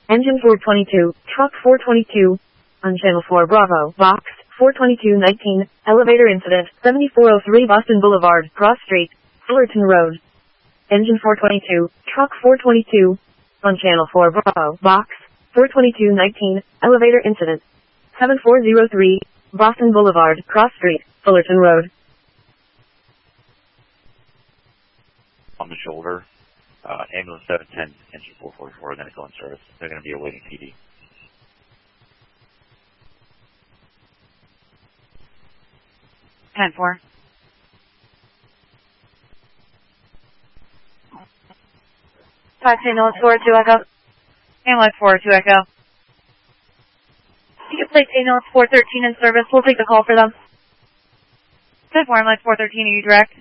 Engine 422, truck 422, on channel 4 Bravo, box 42219, elevator incident, 7403 Boston Boulevard, Cross Street, Fullerton Road. Engine 422, truck 422, on channel 4 Bravo, box 42219, elevator incident, 7403 Boston Boulevard, Cross Street, Fullerton Road. On the shoulder, ambulance 710, engine 444 are going to go in service. They're going to be awaiting PD. Ten four. Taxi ambulance 42 Echo. Ambulance 42 Echo. You can place ambulance 413 in service. We'll take the call for them. 10-4, ambulance 413, are you direct?